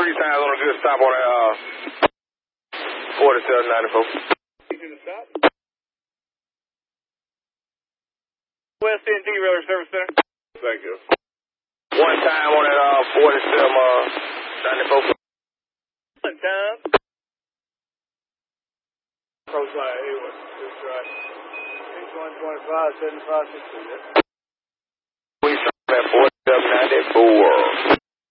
3 times on a good stop on that 4794. West End Derailers Service Center. Thank you. 1 time on that 4794. 1 time. Coastline 81, that's right. 6125, 7562, yes. We stop at 4794.